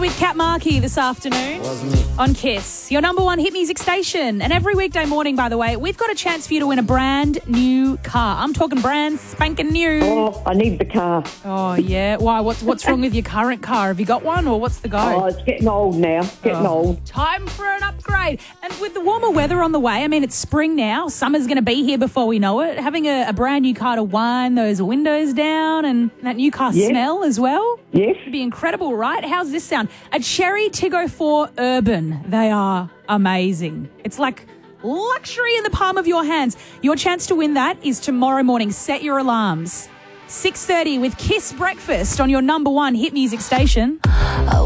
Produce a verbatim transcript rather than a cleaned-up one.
with Kat Markey this afternoon on Kiss, your number one hit music station. And every weekday morning, by the way, we've got a chance for you to win a brand new car. I'm talking brand spanking new. Oh, I need the car. Oh, yeah. Why? What's what's wrong with your current car? Have you got one or what's the go? Oh, it's getting old now. Getting Oh, old. Time for an upgrade. And with the warmer weather on the way, I mean, it's spring now. Summer's going to be here before we know it. Having a, a brand new car to wind those windows down and that new car Yes. smell as well. Yes. It'd be incredible, right? How's this sound? A Cherry Tiggo four Urban. They are amazing. It's like luxury in the palm of your hands. Your chance to win that is tomorrow morning. Set your alarms. six thirty with Kiss Breakfast on your number one hit music station.